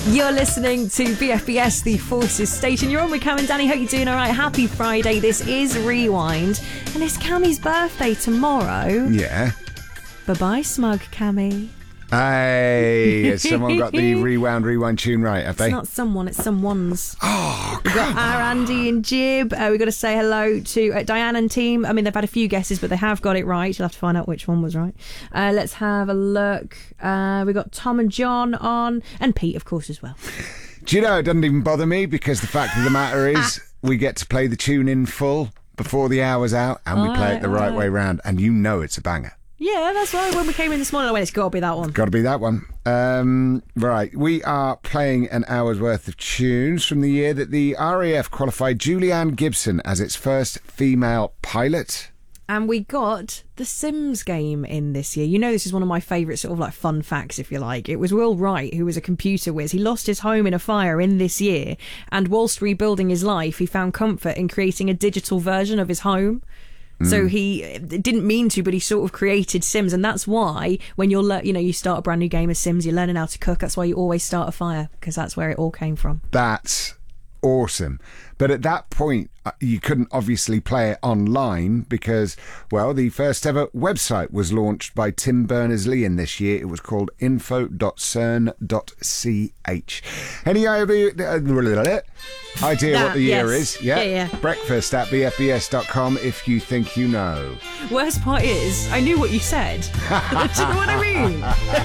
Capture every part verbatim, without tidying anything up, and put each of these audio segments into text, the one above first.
You're listening to B F B S, the Forces Station. You're on with Cam and Danny. Hope you're doing all right. Happy Friday. This is Rewind. And it's Cammie's birthday tomorrow. Yeah. Bye-bye, smug Cammie. Hey, has someone got the Rewound Rewind tune right, have they? It's not someone, it's someone's. Oh, We've got our Andy and Jib. Uh, we've got to say hello to uh, Diane and team. I mean, they've had a few guesses, but they have got it right. You'll have to find out which one was right. Uh, let's have a look. Uh, we've got Tom and John on, and Pete, of course, as well. Do you know, it doesn't even bother me, because the fact of the matter is we get to play the tune in full before the hour's out, and we All play right, it the all right, right. way round, and you know it's a banger. Yeah, that's why when we came in this morning, I went, it's got to be that one. Got to be that one. Um, right, we are playing an hour's worth of tunes from the year that the R A F qualified Julianne Gibson as its first female pilot. And we got the Sims game in this year. You know, this is one of my favourite sort of like fun facts, if you like. It was Will Wright, who was a computer whiz. He lost his home in a fire in this year, and whilst rebuilding his life, he found comfort in creating a digital version of his home. So he didn't mean to, but he sort of created Sims, and that's why when you're, le- you know, you start a brand new game of Sims, you're learning how to cook. That's why you always start a fire, because that's where it all came from. That's awesome. But at that point, uh, you couldn't obviously play it online because, well, the first ever website was launched by Tim Berners-Lee in this year. It was called info dot cern dot c h. Any idea, uh, idea That, what the year yes. is? Yeah? Yeah, yeah. Breakfast at b f b s dot com if you think you know. Worst part is, I knew what you said. Do you know what I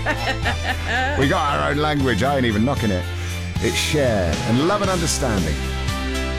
mean? We got our own language. I ain't even knocking it. It's share and love and understanding.